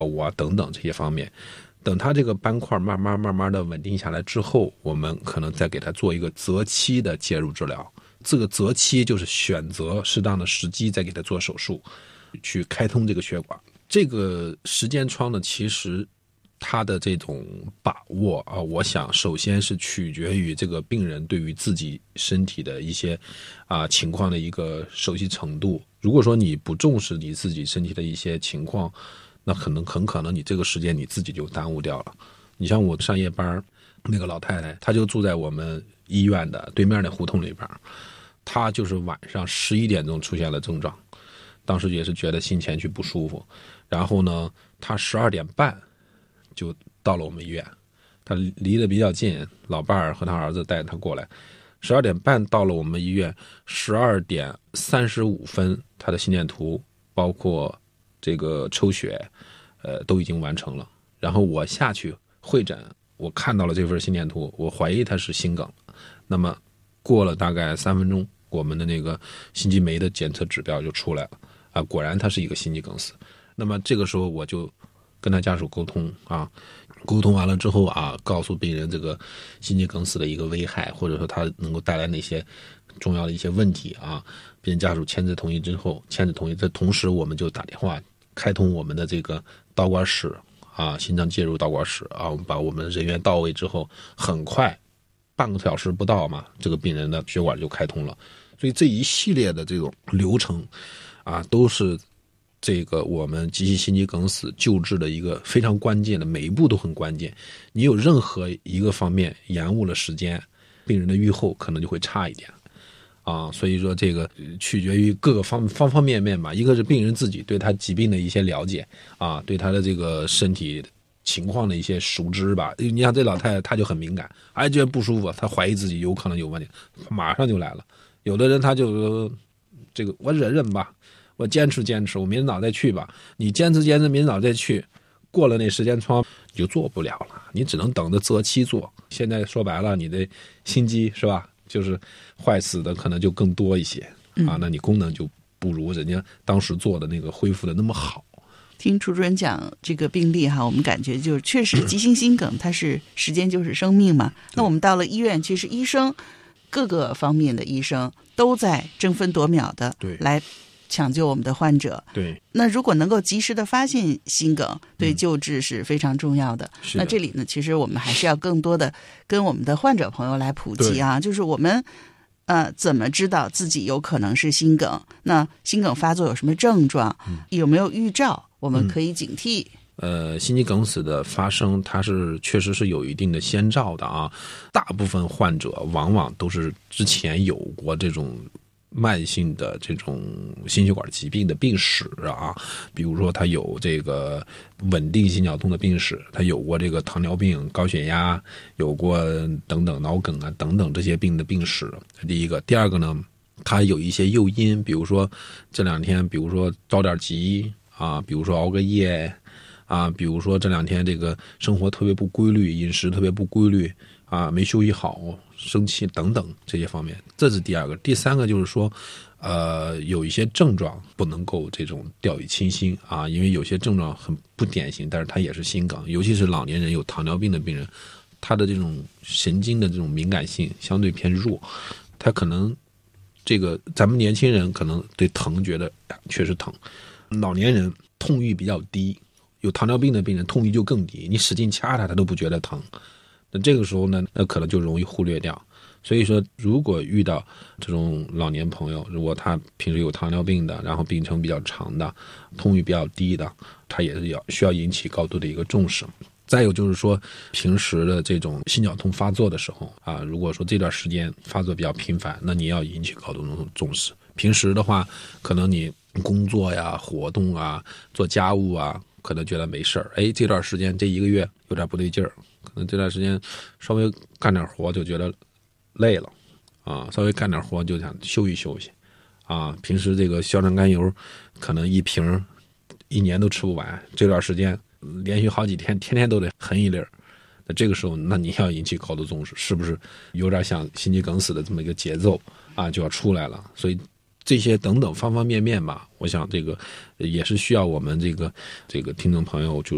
等等这些方面。等他这个斑块慢慢的稳定下来之后，我们可能再给他做一个择期的介入治疗。这个择期就是选择适当的时机再给他做手术，去开通这个血管。这个时间窗呢，其实他的这种把握啊，我想首先是取决于这个病人对于自己身体的一些情况的一个熟悉程度。如果说你不重视你自己身体的一些情况，那很可能你这个时间你自己就耽误掉了。你像我上夜班那个老太太，她就住在我们医院的对面的胡同里边，她就是晚上11点钟出现了症状，当时也是觉得心前区不舒服，然后呢她12点半就到了我们医院，她离得比较近，老伴儿和他儿子带她过来，12点半到了我们医院，12点35分她的心电图包括这个抽血都已经完成了。然后我下去会诊，我看到了这份心电图，我怀疑他是心梗。那么过了大概3分钟，我们的那个心肌酶的检测指标就出来了果然他是一个心肌梗死。那么这个时候我就跟他家属沟通沟通完了之后告诉病人这个心肌梗死的一个危害，或者说他能够带来哪些重要的一些问题病人家属签字同意之后，这同时我们就打电话开通我们的这个导管室心脏介入导管室我们把我们人员到位之后，很快半个小时不到这个病人的血管就开通了。所以这一系列的这种流程都是这个我们急性心肌梗死救治的一个非常关键的，每一步都很关键。你有任何一个方面延误了时间，病人的预后可能就会差一点所以说这个取决于各个方方面面吧。一个是病人自己对他疾病的一些了解对他的这个身体情况的一些熟知吧。你像这老太太，她就很敏感，觉得不舒服，她怀疑自己有可能有问题，马上就来了。有的人他就这个我忍忍吧，我坚持，我明早再去吧。你坚持，明早再去，过了那时间窗你就做不了了，你只能等着择期做。现在说白了，你的心肌是吧，就是坏死的可能就更多一些那你功能就不如人家当时做的那个恢复的那么好。 听楚主任讲这个病例我们感觉就是确实急性心梗它是时间就是生命嘛。那我们到了医院，其实医生各个方面的医生都在争分夺秒的来抢救我们的患者。 对， 那如果能够及时的发现心梗，对救治是非常重要的。那这里呢，其实我们还是要更多的跟我们的患者朋友来普及就是我们怎么知道自己有可能是心梗？那心梗发作有什么症状？有没有预兆？我们可以警惕。 心肌梗死的发生，它是确实是有一定的先兆的大部分患者往往都是之前有过这种慢性的这种心血管疾病的病史比如说他有这个稳定心绞痛的病史，他有过这个糖尿病、高血压，有过等等脑梗等等这些病的病史。第一个。第二个呢，他有一些诱因，比如说这2天比如说着点急比如说熬个夜比如说这2天这个生活特别不规律，饮食特别不规律没休息好，生气等等这些方面，这是第二个。第三个就是说有一些症状不能够这种掉以轻心因为有些症状很不典型，但是它也是心梗。尤其是老年人有糖尿病的病人，他的这种神经的这种敏感性相对偏弱，他可能这个咱们年轻人可能对疼觉得确实疼，老年人痛欲比较低，有糖尿病的病人痛欲就更低，你使劲掐他都不觉得疼。那这个时候呢，那可能就容易忽略掉。所以说如果遇到这种老年朋友，如果他平时有糖尿病的，然后病程比较长的，痛欲比较低的，他也是需要引起高度的一个重视。再有就是说平时的这种心绞痛发作的时候如果说这段时间发作比较频繁，那你要引起高度的重视。平时的话可能你工作呀、活动做家务可能觉得没事儿，这段时间这1个月有点不对劲儿，可能这段时间稍微干点活就觉得累了稍微干点活就想休息休息平时这个硝酸甘油可能1瓶1年都吃不完，这段时间连续好几天天天都得含1粒，那这个时候那你要引起高度重视，是不是有点像心肌梗死的这么一个节奏就要出来了。所以这些等等方方面面吧，我想这个也是需要我们这个听众朋友就